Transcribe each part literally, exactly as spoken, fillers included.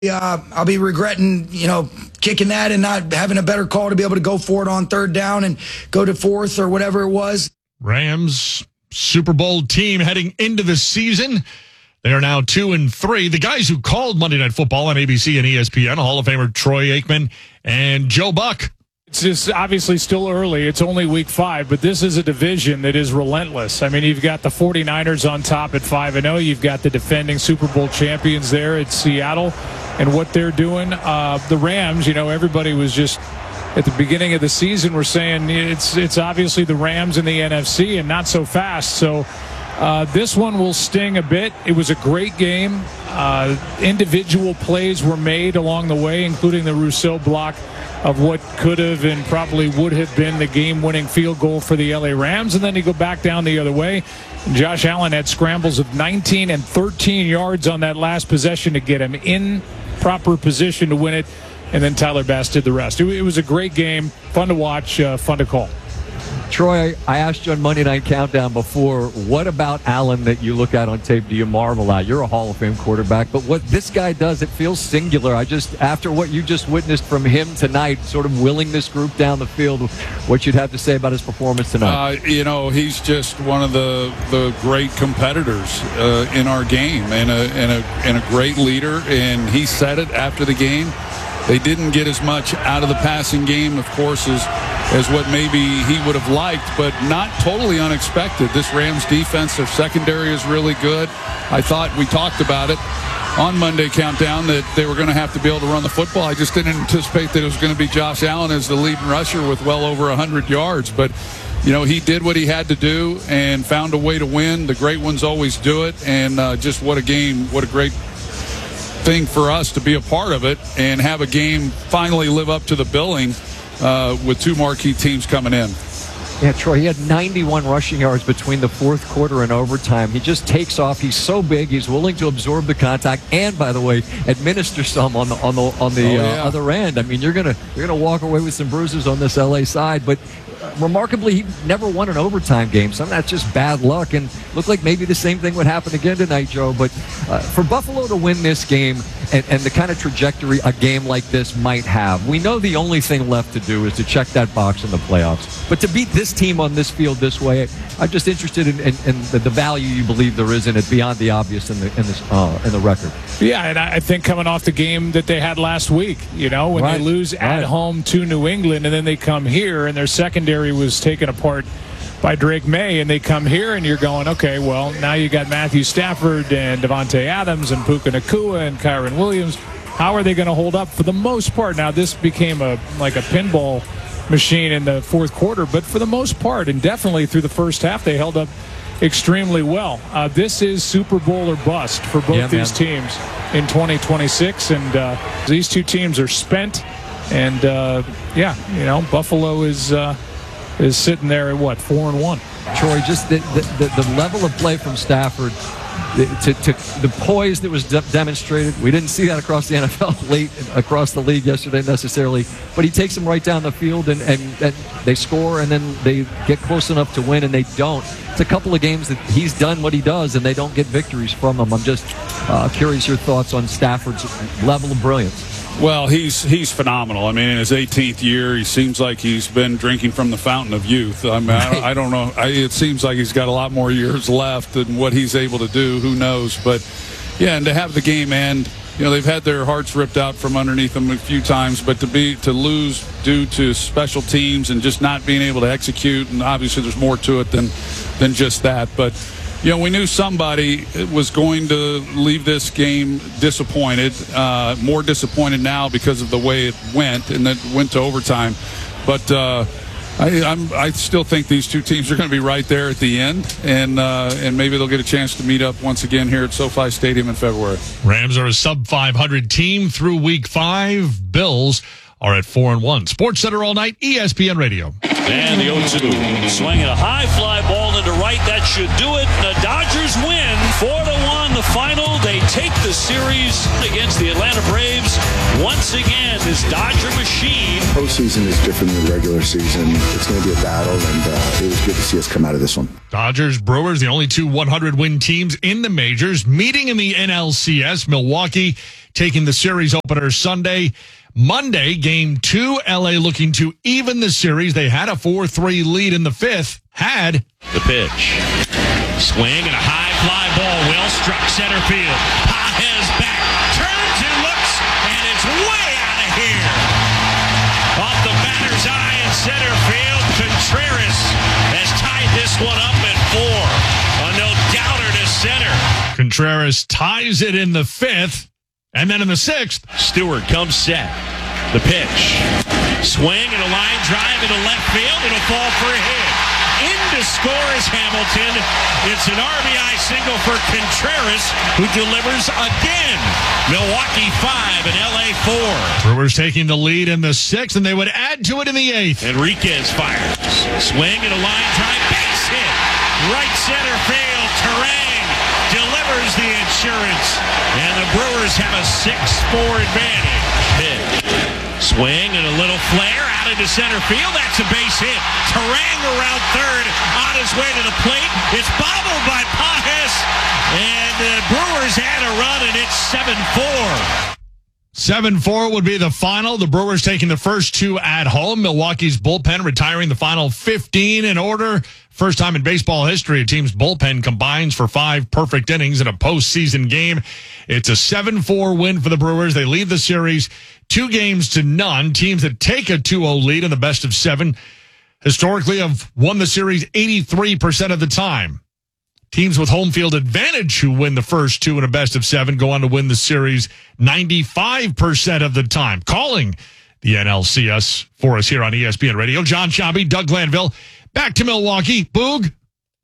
Uh, I'll be regretting, you know, kicking that and not having a better call to be able to go for it on third down and go to fourth or whatever it was. Rams Super Bowl team heading into the season. They are now two and three. The guys who called Monday Night Football on A B C and E S P N, Hall of Famer Troy Aikman and Joe Buck. It's just obviously still early. It's only week five, but this is a division that is relentless. I mean, you've got the 49ers on top at five and oh. You've got the defending Super Bowl champions there at Seattle and what they're doing. Uh, the Rams, you know, everybody was just at the beginning of the season we're saying it's it's obviously the Rams in the N F C and not so fast. So uh, this one will sting a bit. It was a great game. Uh, individual plays were made along the way, including the Rousseau block of what could have and probably would have been the game-winning field goal for the L A Rams. And then you go back down the other way. Josh Allen had scrambles of nineteen and thirteen yards on that last possession to get him in proper position to win it. And then Tyler Bass did the rest. It, it was a great game, fun to watch, uh, fun to call. Troy, I asked you on Monday Night Countdown before, what about Allen that you look at on tape do you marvel at? You're a Hall of Fame quarterback, but what this guy does, it feels singular. I just, after what you just witnessed from him tonight, sort of willing this group down the field, what you'd have to say about his performance tonight? Uh, you know, he's just one of the, the great competitors uh, in our game and a, and, a, and a great leader, and he said it after the game. They didn't get as much out of the passing game, of course, as, as what maybe he would have liked, but not totally unexpected. This Rams defense, their secondary is really good. I thought we talked about it on Monday Countdown that they were going to have to be able to run the football. I just didn't anticipate that it was going to be Josh Allen as the leading rusher with well over one hundred yards. But, you know, he did what he had to do and found a way to win. The great ones always do it. And uh, just what a game, what a great thing for us to be a part of it and have a game finally live up to the billing uh, with two marquee teams coming in. Yeah, Troy, he had ninety-one rushing yards between the fourth quarter and overtime. He just takes off. He's so big. He's willing to absorb the contact and, by the way, administer some on the on the on the oh, uh, yeah. other end. I mean, you're gonna you're gonna walk away with some bruises on this L A side, but remarkably, he never won an overtime game. Some of that's just bad luck, and looked like maybe the same thing would happen again tonight, Joe. But uh, for Buffalo to win this game and, and the kind of trajectory a game like this might have, we know the only thing left to do is to check that box in the playoffs. But to beat this team on this field this way, I'm just interested in, in, in the, the value you believe there is in it beyond the obvious in the in this uh, in the record. Yeah, and I think coming off the game that they had last week, you know, when right. they lose at right. home to New England and then they come here and their secondary was taken apart by Drake May, and they come here and you're going, okay, well, now you got Matthew Stafford and Devontae Adams and Puka Nacua and Kyron Williams. How are they going to hold up for the most part? Now, this became a like a pinball machine in the fourth quarter, but for the most part, and definitely through the first half, they held up extremely well. Uh, this is Super Bowl or bust for both yeah, these man. teams in twenty twenty-six, and uh, these two teams are spent. And uh, yeah, you know, Buffalo is uh, is sitting there at what, four and one. Troy, just the the, the, the level of play from Stafford, the, to, to the poise that was de- demonstrated. We didn't see that across the N F L late across the league yesterday necessarily, but he takes them right down the field and, and, and they score and then they get close enough to win and they don't. It's a couple of games that he's done what he does and they don't get victories from him. I'm just uh, curious your thoughts on Stafford's level of brilliance. Well, he's he's phenomenal. I mean, in his eighteenth year, he seems like he's been drinking from the fountain of youth. I mean, I, don't, I don't know. I, it seems like he's got a lot more years left than what he's able to do. Who knows? But, yeah, and to have the game end, you know, they've had their hearts ripped out from underneath them a few times, but to be to lose due to special teams and just not being able to execute, and obviously there's more to it than than just that. But, you know, we knew somebody was going to leave this game disappointed, uh, more disappointed now because of the way it went, and then went to overtime. But uh, I, I'm, I still think these two teams are going to be right there at the end, and uh, and maybe they'll get a chance to meet up once again here at SoFi Stadium in February. Rams are a sub five hundred team through week five. Bills are at four and one. Sports Center all night, E S P N Radio. And the oh two swinging a high fly ball into right. That should do it. The Dodgers win four to one. The final. They take the series against the Atlanta Braves. Once again, this Dodger machine. Postseason is different than the regular season. It's going to be a battle, and uh, it was good to see us come out of this one. Dodgers, Brewers, the only two one hundred win teams in the majors, meeting in the N L C S. Milwaukee taking the series opener Sunday. Monday, game two, L A looking to even the series. They had a four three lead in the fifth. Had the pitch. Swing and a high fly ball. Well struck center field. Pages back. Turns and looks, and it's way out of here. Off the batter's eye in center field. Contreras has tied this one up at four. A no-doubter to center. Contreras ties it in the fifth. And then in the sixth, Stewart comes set. The pitch. Swing and a line drive into left field. It'll fall for a hit. In to score is Hamilton. It's an R B I single for Contreras, who delivers again. Milwaukee five and L A four. Brewers taking the lead in the sixth, and they would add to it in the eighth. Enriquez fires. Swing and a line drive. Base hit. Right center field. Terang delivers the insurance. And the Brewers have a six four advantage. Pitch. Swing and a little flare out into center field. That's a base hit. Terang around third on his way to the plate. It's bobbled by Pages. And the Brewers had a run, and it's seven four. seven four would be the final. The Brewers taking the first two at home. Milwaukee's bullpen retiring the final fifteen in order. First time in baseball history, a team's bullpen combines for five perfect innings in a postseason game. It's a seven four win for the Brewers. They lead the series two games to none. Teams that take a two oh lead in the best of seven historically have won the series eighty-three percent of the time. Teams with home field advantage who win the first two in a best of seven go on to win the series ninety-five percent of the time. Calling the N L C S for us here on E S P N Radio, John Shabby, Doug Glanville. Back to Milwaukee. Boog.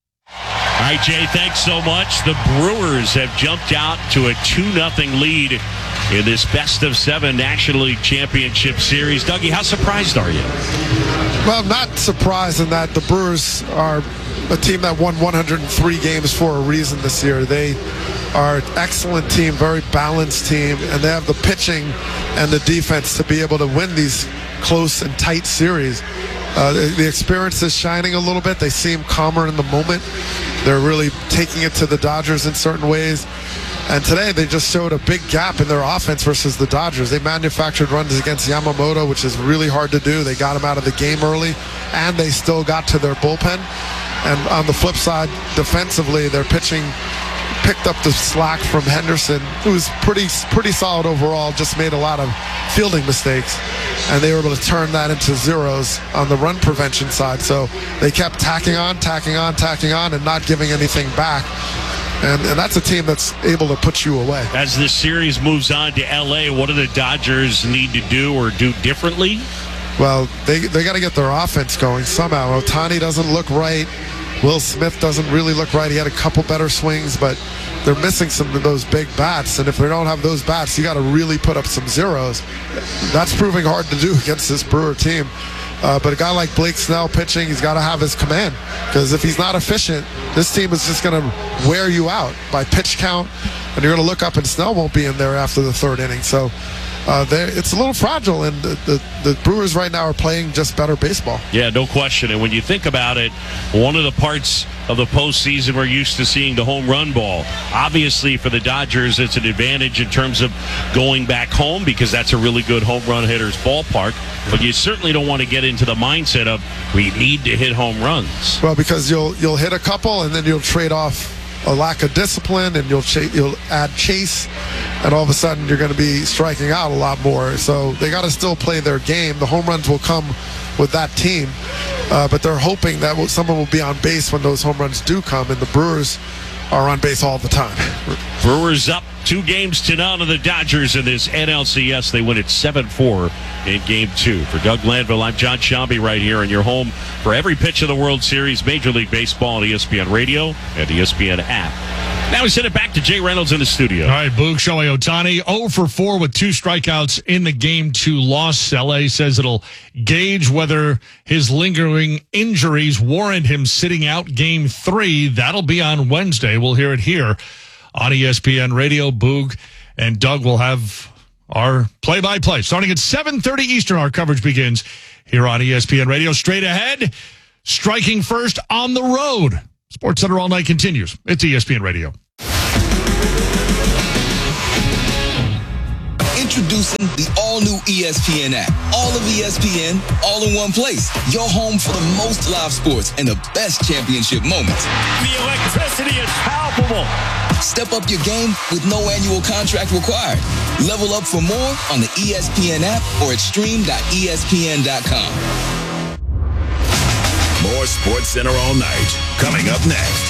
All right, Jay, thanks so much. The Brewers have jumped out to a two nothing lead in this best of seven National League Championship Series. Dougie, how surprised are you? Well, I'm not surprised in that the Brewers are a team that won one hundred three games for a reason this year. They are an excellent team, very balanced team, and they have the pitching and the defense to be able to win these close and tight series. Uh, the, the experience is shining a little bit. They seem calmer in the moment. They're really taking it to the Dodgers in certain ways. And today they just showed a big gap in their offense versus the Dodgers. They manufactured runs against Yamamoto, which is really hard to do. They got him out of the game early, and they still got to their bullpen. And on the flip side, defensively, their pitching picked up the slack from Henderson, who's pretty pretty solid overall, just made a lot of fielding mistakes. And they were able to turn that into zeros on the run prevention side. So they kept tacking on, tacking on, tacking on, and not giving anything back. And, and that's a team that's able to put you away. As this series moves on to L A, what do the Dodgers need to do or do differently? Well, they they got to get their offense going somehow. Ohtani doesn't look right. Will Smith doesn't really look right. He had a couple better swings, but they're missing some of those big bats. And if they don't have those bats, you got to really put up some zeros. That's proving hard to do against this Brewer team. Uh, but a guy like Blake Snell pitching, he's got to have his command. Because if he's not efficient, this team is just going to wear you out by pitch count. And you're going to look up and Snell won't be in there after the third inning. So uh, it's a little fragile. And the, the, the Brewers right now are playing just better baseball. Yeah, no question. And when you think about it, one of the parts of the postseason we're used to seeing the home run ball. Obviously, for the Dodgers, it's an advantage in terms of going back home because that's a really good home run hitter's ballpark. But you certainly don't want to get into the mindset of we need to hit home runs. Well, because you'll you'll hit a couple and then you'll trade off a lack of discipline and you'll ch- you'll add chase, and all of a sudden you're going to be striking out a lot more. So they got to still play their game. The home runs will come with that team, uh, but they're hoping that someone will be on base when those home runs do come, and the Brewers are on base all the time. Brewers up two games to none of the Dodgers in this N L C S. They win it seven four in game two. For Doug Glanville, I'm John Shambi right here in your home for every pitch of the World Series, Major League Baseball on E S P N Radio and the E S P N app. Now we send it back to Jay Reynolds in the studio. All right, Boog, Shohei Ohtani, oh for four with two strikeouts in the game two loss. L A says it'll gauge whether his lingering injuries warrant him sitting out game three. That'll be on Wednesday. We'll hear it here on E S P N Radio. Boog and Doug will have our play-by-play. Starting at seven thirty Eastern, our coverage begins here on E S P N Radio. Straight ahead, striking first on the road. Sports Center All Night continues. It's E S P N Radio. Introducing the all-new E S P N app. All of E S P N, all in one place. Your home for the most live sports and the best championship moments. The electricity is palpable. Step up your game with no annual contract required. Level up for more on the E S P N app or at stream dot E S P N dot com. More Sports Center all night. Coming up next.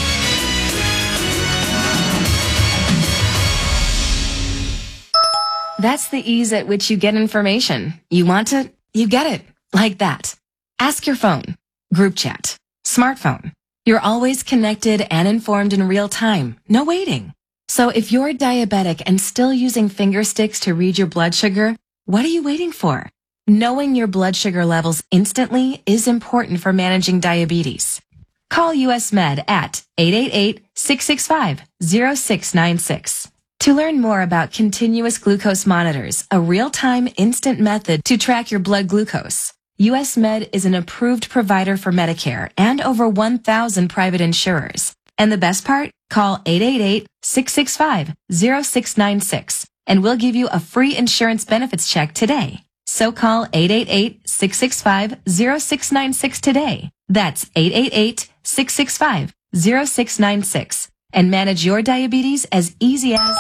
That's the ease at which you get information. You want it, you get it. Like that. Ask your phone. Group chat. Smartphone. You're always connected and informed in real time. No waiting. So if you're diabetic and still using finger sticks to read your blood sugar, what are you waiting for? Knowing your blood sugar levels instantly is important for managing diabetes. Call U S Med at eight eight eight, six six five, zero six nine six. To learn more about continuous glucose monitors, a real-time instant method to track your blood glucose, U S Med is an approved provider for Medicare and over one thousand private insurers. And the best part? Call eight eight eight, six six five, zero six nine six and we'll give you a free insurance benefits check today. So call eight eight eight, six six five, zero six nine six today. That's eight eight eight, six six five, zero six nine six. And manage your diabetes as easy as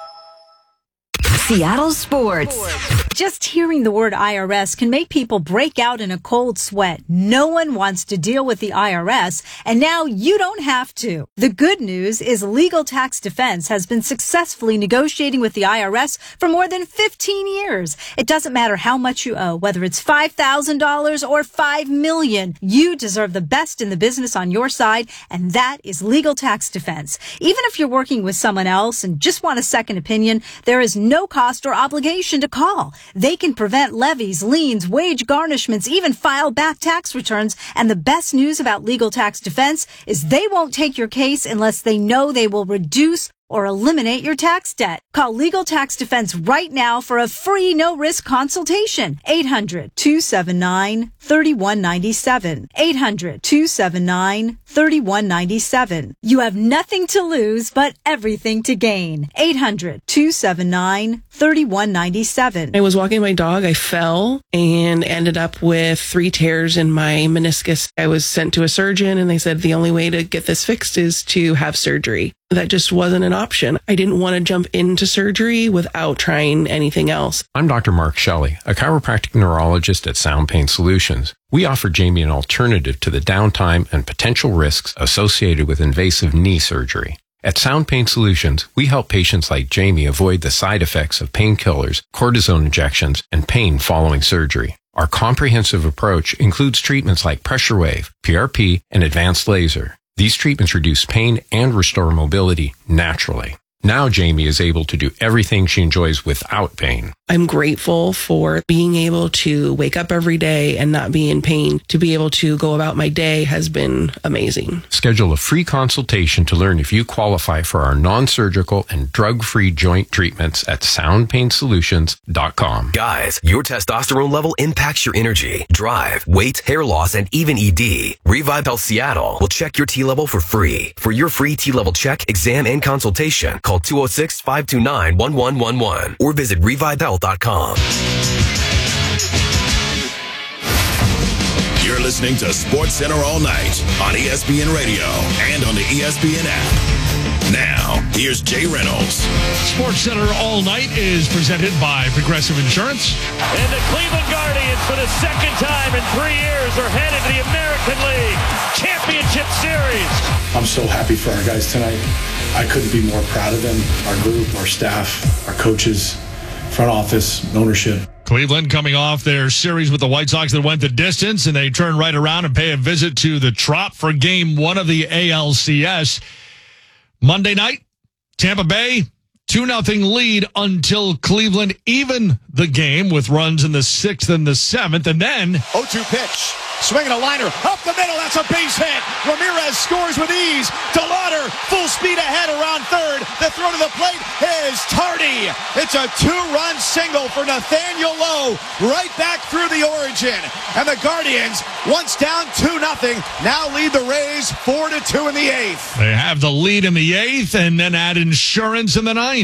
Seattle Sports. Just hearing the word I R S can make people break out in a cold sweat. No one wants to deal with the I R S, and now you don't have to. The good news is Legal Tax Defense has been successfully negotiating with the I R S for more than fifteen years. It doesn't matter how much you owe, whether it's five thousand dollars or five million dollars. You deserve the best in the business on your side, and that is Legal Tax Defense. Even if you're working with someone else and just want a second opinion, there is no cost or obligation to call. They can prevent levies, liens, wage garnishments, even file back tax returns. And the best news about Legal Tax Defense is they won't take your case unless they know they will reduce or eliminate your tax debt. Call Legal Tax Defense right now for a free no-risk consultation. eight hundred, two seven nine, three one nine seven. eight hundred, two seven nine, three one nine seven. You have nothing to lose, but everything to gain. eight hundred, two seven nine, three one nine seven. I was walking my dog. I fell and ended up with three tears in my meniscus. I was sent to a surgeon and they said the only way to get this fixed is to have surgery. That just wasn't an option. I didn't want to jump into surgery without trying anything else. I'm Doctor Mark Shelley, a chiropractic neurologist at Sound Pain Solutions. We offer Jamie an alternative to the downtime and potential risks associated with invasive knee surgery. At Sound Pain Solutions, we help patients like Jamie avoid the side effects of painkillers, cortisone injections, and pain following surgery. Our comprehensive approach includes treatments like pressure wave, P R P, and advanced laser. These treatments reduce pain and restore mobility naturally. Now Jamie is able to do everything she enjoys without pain. I'm grateful for being able to wake up every day and not be in pain. To be able to go about my day has been amazing. Schedule a free consultation to learn if you qualify for our non-surgical and drug-free joint treatments at sound pain solutions dot com. Guys, your testosterone level impacts your energy, drive, weight, hair loss, and even E D. Revive Health Seattle will check your T level for free. For your free T level check, exam, and consultation, call two oh six, five two nine, one one one one or visit revive health dot com. You're listening to Sports Center all night on E S P N Radio and on the E S P N app. Now, here's Jay Reynolds. Sports Center all night is presented by Progressive Insurance. And the Cleveland Guardians, for the second time in three years, are headed to the American League Championship Series. I'm so happy for our guys tonight. I couldn't be more proud of them, our group, our staff, our coaches, front office, ownership. Cleveland coming off their series with the White Sox that went the distance, and they turn right around and pay a visit to the Trop for game one of the A L C S. Monday night, Tampa Bay, two nothing lead until Cleveland even the game with runs in the sixth and the seventh, and then oh two pitch. Swinging a liner up the middle. That's a base hit. Ramirez scores with ease. DeLauder full speed ahead around third. The throw to the plate is tardy. It's a two-run single for Nathaniel Lowe right back through the origin. And the Guardians, once down two nothing, now lead the Rays four to two in the eighth. They have the lead in the eighth and then add insurance in the ninth.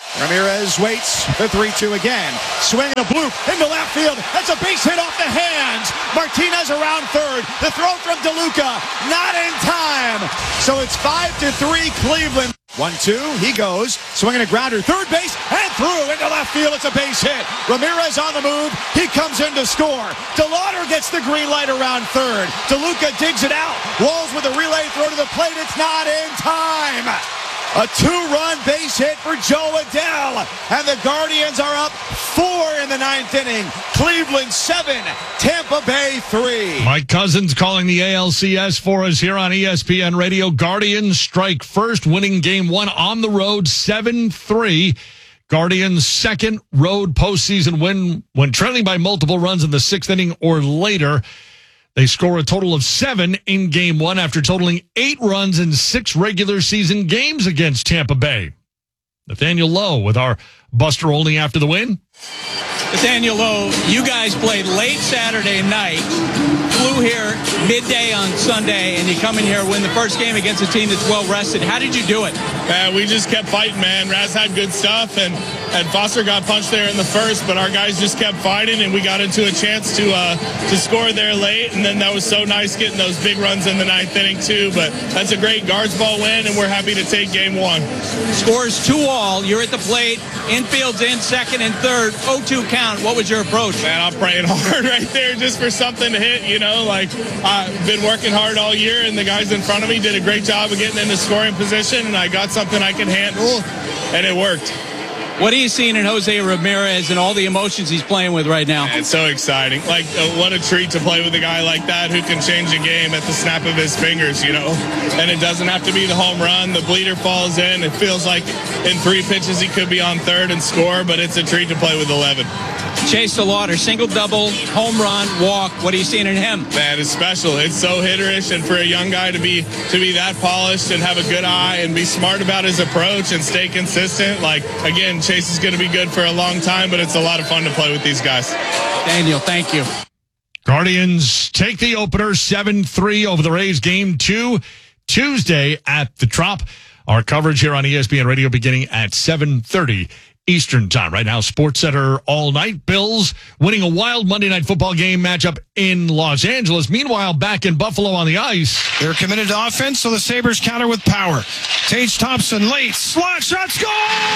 Ramirez waits the three two again. Swinging a bloop into left field. That's a base hit off the hands. Martinez around third. The throw from DeLuca. Not in time. So it's five to three Cleveland. one two. He goes. Swinging a grounder. Third base and through into left field. It's a base hit. Ramirez on the move. He comes in to score. DeLauder gets the green light around third. DeLuca digs it out. Walls with a relay throw to the plate. It's not in time. A two-run base hit for Joe Adell. And the Guardians are up four in the ninth inning. Cleveland seven, Tampa Bay three. Mike Cousins calling the A L C S for us here on E S P N Radio. Guardians strike first, winning game one on the road, seven three. Guardians' second road postseason win when trailing by multiple runs in the sixth inning or later. They score a total of seven in game one after totaling eight runs in six regular season games against Tampa Bay. Nathaniel Lowe with our Buster Olney after the win. Nathaniel Lowe, you guys played late Saturday night, flew here midday on Sunday, and you come in here and win the first game against a team that's well rested. How did you do it? Uh, we just kept fighting, man. Raz had good stuff, and, and Foster got punched there in the first, but our guys just kept fighting, and we got into a chance to uh, to score there late, and then that was so nice getting those big runs in the ninth inning, too. But that's a great guards ball win, and we're happy to take game one. Scores two all. You're at the plate. Infield's in second and third. oh two count. What was your approach? Man, I'm praying hard right there just for something to hit, you know. Like, I've been working hard all year, and the guys in front of me did a great job of getting into scoring position, and I got something I can handle, and it worked. What are you seeing in Jose Ramirez and all the emotions he's playing with right now? It's so exciting. Like, uh, what a treat to play with a guy like that who can change a game at the snap of his fingers, you know. And it doesn't have to be the home run. The bleeder falls in. It feels like in three pitches he could be on third and score, but it's a treat to play with eleven. Chase DeLauder, single, double, home run, walk. What are you seeing in him? Man, it's special. It's so hitterish, and for a young guy to be to be that polished and have a good eye and be smart about his approach and stay consistent. Like, again, Chase is going to be good for a long time, but it's a lot of fun to play with these guys. Daniel, thank you. Guardians take the opener seven three over the Rays. Game two, Tuesday at the Trop. Our coverage here on E S P N Radio beginning at seven thirty Eastern time. Right now, Sports Center all night. Bills winning a wild Monday Night Football game matchup in Los Angeles. Meanwhile, back in Buffalo on the ice. They're committed to offense, so the Sabres counter with power. Tage Thompson late. Slot shot scores!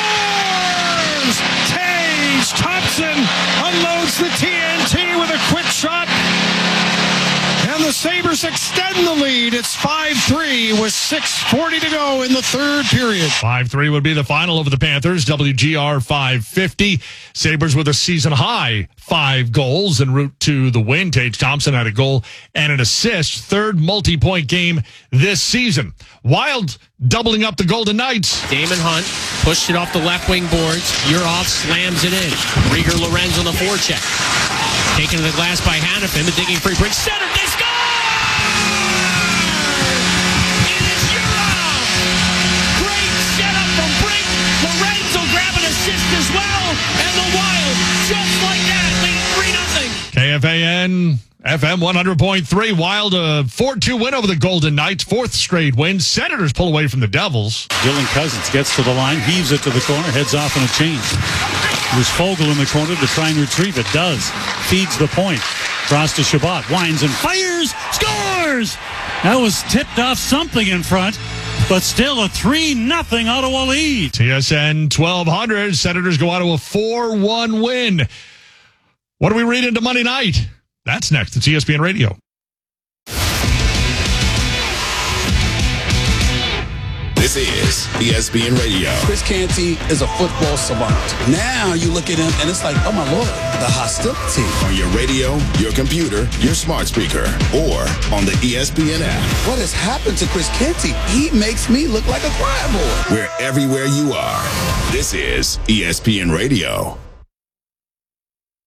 Tage Thompson unloads the T N T with a quick shot. And the Sabres extend the lead. It's five three with six forty to go in the third period. five three would be the final over the Panthers. W G R five fifty. Sabres with a season-high five goals en route to the win. Tage Thompson had a goal and an assist. Third multi-point game this season. Wild doubling up the Golden Knights. Damon Hunt pushed it off the left wing boards. Urov slams it in. Rieger Lorenz on the forecheck. Taken to the glass by Hannafin, the digging free break center. They score! It is Urov! Great setup from Brink. Lorenz will grab an assist as well. And the Wild, just like that, lead three nothing. K F A N F M one hundred point three. Wild a four two win over the Golden Knights. Fourth straight win. Senators pull away from the Devils. Dylan Cousins gets to the line, heaves it to the corner, heads off on a change. There's Fogle in the corner to try and retrieve it. Does. Feeds the point. Cross to Shabbat. Winds and fires. Scores! That was tipped off something in front, but still a three nothing Ottawa lead. T S N twelve hundred. Senators go out to a four one win. What do we read into Monday night? That's next. It's E S P N Radio. This is E S P N Radio. Chris Canty is a football savant. Now you look at him and it's like, oh my Lord, the hostility. On your radio, your computer, your smart speaker, or on the E S P N app. What has happened to Chris Canty? He makes me look like a choir boy. We're everywhere you are. This is E S P N Radio. The icon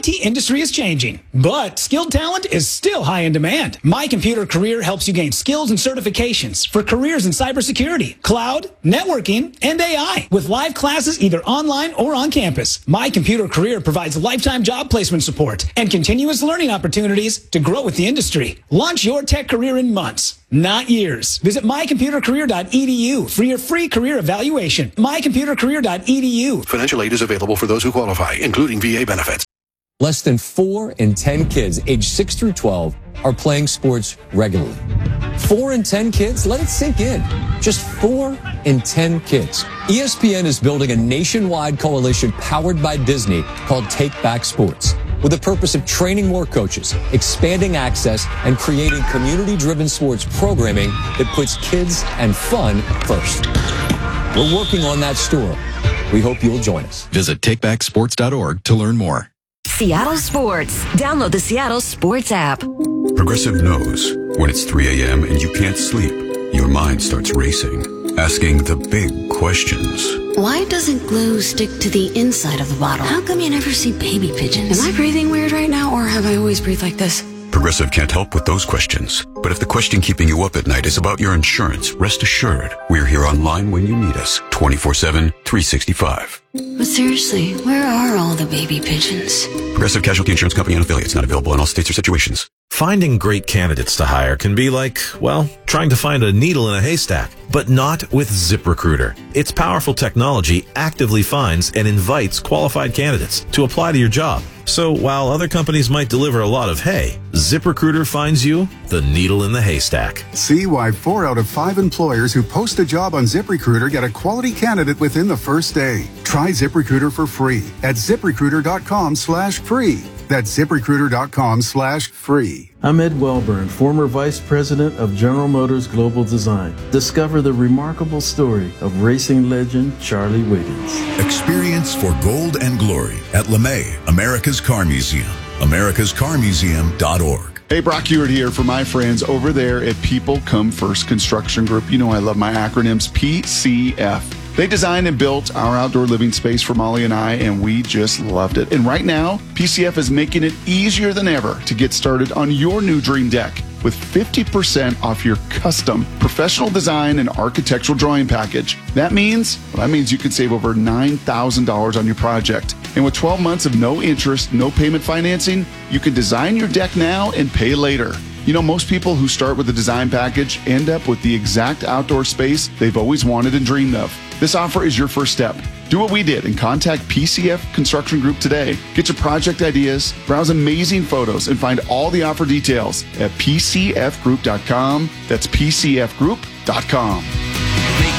T industry is changing, but skilled talent is still high in demand. My Computer Career helps you gain skills and certifications for careers in cybersecurity, cloud, networking, and A I with live classes either online or on campus. My Computer Career provides lifetime job placement support and continuous learning opportunities to grow with the industry. Launch your tech career in months, not years. Visit my computer career dot e d u for your free career evaluation. my computer career dot e d u. Financial aid is available for those who qualify, including V A benefits. Less than four in ten kids aged six through twelve are playing sports regularly. Four in ten kids? Let it sink in. Just four in ten kids. E S P N is building a nationwide coalition powered by Disney called Take Back Sports, with the purpose of training more coaches, expanding access, and creating community-driven sports programming that puts kids and fun first. We're working on that story. We hope you'll join us. Visit take back sports dot org to learn more. Seattle Sports. Download the Seattle Sports app. Progressive knows when it's three a.m. and you can't sleep, your mind starts racing, asking the big questions. Why doesn't glue stick to the inside of the bottle? How come you never see baby pigeons? Am I breathing weird right now, or have I always breathed like this? Progressive can't help with those questions. But if the question keeping you up at night is about your insurance, rest assured, we're here online when you need us, twenty-four seven, three sixty-five. But seriously, where are all the baby pigeons? Progressive Casualty Insurance Company and affiliates, not available in all states or situations. Finding great candidates to hire can be like, well, trying to find a needle in a haystack, but not with ZipRecruiter. Its powerful technology actively finds and invites qualified candidates to apply to your job. So while other companies might deliver a lot of hay, ZipRecruiter finds you the needle in the haystack. See why four out of five employers who post a job on ZipRecruiter get a quality candidate within the first day. Try ZipRecruiter for free at ZipRecruiter.com slash free. That's ZipRecruiter.com slash free. I'm Ed Welburn, former Vice President of General Motors Global Design. Discover the remarkable story of racing legend Charlie Wiggins. Experience for gold and glory at LeMay, America's Car Museum. americas car museum dot org. Hey, Brock Ewart here for my friends over there at People Come First Construction Group. You know I love my acronyms, P C F. They designed and built our outdoor living space for Molly and I, and we just loved it. And right now, P C F is making it easier than ever to get started on your new dream deck with fifty percent off your custom professional design and architectural drawing package. That means, well, that means you can save over nine thousand dollars on your project. And with twelve months of no interest, no payment financing, you can design your deck now and pay later. You know, most people who start with a design package end up with the exact outdoor space they've always wanted and dreamed of. This offer is your first step. Do what we did and contact P C F Construction Group today. Get your project ideas, browse amazing photos, and find all the offer details at p c f group dot com. That's p c f group dot com.